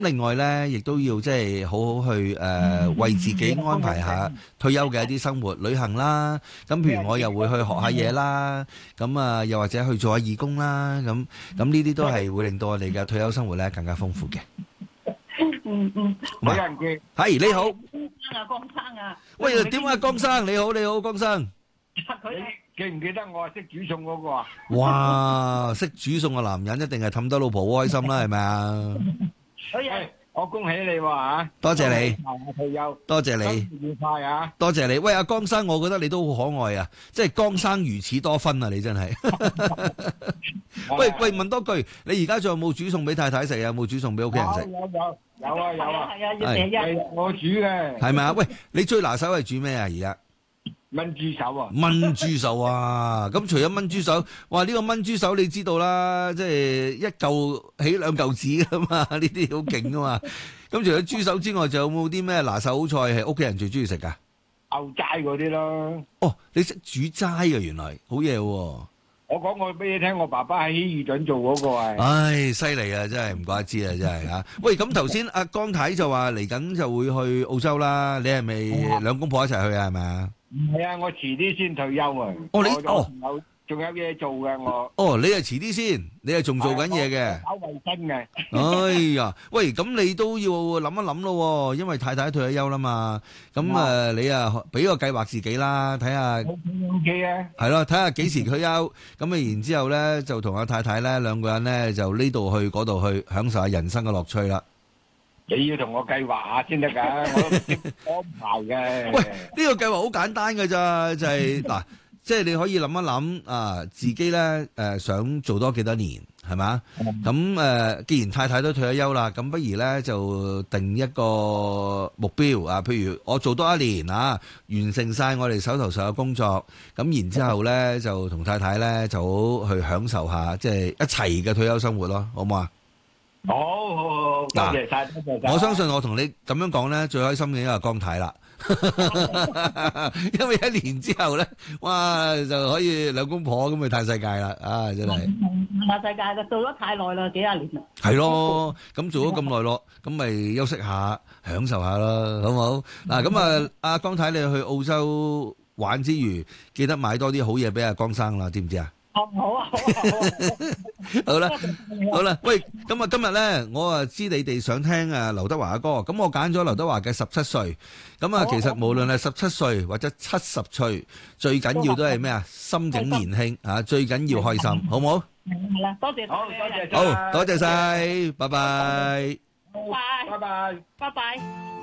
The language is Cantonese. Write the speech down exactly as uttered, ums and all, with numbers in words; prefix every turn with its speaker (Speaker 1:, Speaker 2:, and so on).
Speaker 1: 另外咧，亦都要即係好好去誒、呃，為自己安排下退休嘅一啲生活、旅行啦。咁譬如我又會去學下嘢啦，咁啊又或者去做下義工啦。咁咁呢啲都係會令到我哋嘅退休生活咧更加豐富嘅。
Speaker 2: 嗯嗯，
Speaker 3: 冇人見，
Speaker 1: 係你好，
Speaker 2: 江生啊，江生啊，
Speaker 1: 喂，點啊，江生你好，你好，江生。
Speaker 2: 佢
Speaker 3: 你記唔記得我係識煮餸嗰個啊？
Speaker 1: 哇，識煮餸嘅男人一定係氹得老婆好開心啦，係咪啊？
Speaker 2: 佢又
Speaker 3: 喂，我恭喜你喎嚇！
Speaker 1: 多謝你，
Speaker 3: 退休，
Speaker 1: 多謝你，
Speaker 3: 愉快啊！
Speaker 1: 多謝你。喂，阿江生，我覺得你都好可愛啊，即係江生如此多分啊，你真係。喂喂，問多句，你而家仲有冇煮餸俾太太食啊？有冇煮餸俾屋企人食？
Speaker 3: 有有有有啊有啊，
Speaker 2: 係啊，要第一。
Speaker 3: 係我煮嘅，
Speaker 1: 係咪啊？喂，你最拿手係煮咩啊？而家？
Speaker 3: 炆豬手啊！
Speaker 1: 炆豬手啊！咁除咗炆豬手，哇！呢個炆豬手你知道啦，即係一嚿起兩嚿紙噶嘛，呢啲好勁噶嘛。咁除咗豬手之外，仲有冇啲咩拿手好菜係屋企人最中意食噶？
Speaker 3: 牛齋嗰啲咯。
Speaker 1: 哦，你識煮齋嘅，原來好嘢喎！
Speaker 3: 我講過俾你聽，我爸爸喺希爾頓做嗰個係。
Speaker 1: 唉，犀利啊！真係唔怪得知啊！真係嚇。喂，咁頭先阿江太就話嚟緊就會去澳洲啦，你係咪兩公婆一齊去啊？係咪啊？
Speaker 3: 唔係啊，我遲啲先退休啊。
Speaker 1: 哦，你
Speaker 3: 我
Speaker 1: 哦。
Speaker 3: 有仲有嘢做嘅我。
Speaker 1: 哦，你係遲啲先，你係仲做緊嘢嘅。
Speaker 3: 搞衞生嘅。
Speaker 1: 哎呀，喂，咁你都要諗一諗咯，因為太太退咗休啦嘛。咁誒，你啊俾個計劃自己啦，睇下。
Speaker 3: O K O K 啊。
Speaker 1: 係咯，睇下幾時退休。咁啊，然之後咧就同阿太太咧兩個人咧就呢度去嗰度去享受下人生嘅樂趣啦。
Speaker 3: 你要同我計劃下先得㗎，我都唔識安排嘅。
Speaker 1: 喂，呢個計劃好簡單㗎咋，就係嗱。即係你可以諗一諗啊，自己咧誒、呃、想做多幾多年係咪？咁誒、呃，既然太太都退咗休啦，咁不如咧就定一個目標啊，譬如我做多一年啊，完成晒我哋手頭上嘅工作，咁然之後咧就同太太咧就好去享受下即係一齊嘅退休生活咯，好唔好啊？
Speaker 3: 好好好，多謝晒，多謝晒。
Speaker 1: 我相信我同你咁樣講咧，最開心嘅應該係江太啦。因為一年之後咧，哇就可以兩公婆咁去嘆世界啦，啊真係
Speaker 2: 嘆世界啦，做咗太耐啦，幾廿年啦。
Speaker 1: 係咯，咁做咗咁耐咯，咁咪休息下，享受下啦，好唔好？嗱，咁啊，阿江太你去澳洲玩之餘，記得買多啲好嘢俾阿江生啦，知唔知啊？
Speaker 2: 哦，好啊，好啊，
Speaker 1: 好啦，好啦，喂，咁啊，今日咧，我啊知你哋想聽啊劉德華嘅歌，咁我揀咗劉德華嘅十七歲，咁啊，其實無論係十七歲或者七十歲，最緊要都係咩啊？心境年輕啊，最緊要開心，好唔好？
Speaker 2: 係啦，多謝，
Speaker 3: 好，多謝晒，
Speaker 1: 好，多謝晒，拜拜，
Speaker 2: 拜
Speaker 3: 拜拜，
Speaker 2: 拜拜。